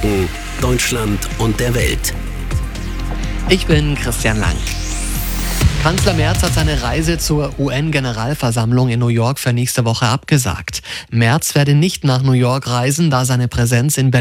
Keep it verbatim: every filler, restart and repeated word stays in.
Franken, Deutschland und der Welt. Ich bin Christian Lang. Kanzler Merz hat seine Reise zur U N-Generalversammlung in New York für nächste Woche abgesagt. Merz werde nicht nach New York reisen, da seine Präsenz in Berlin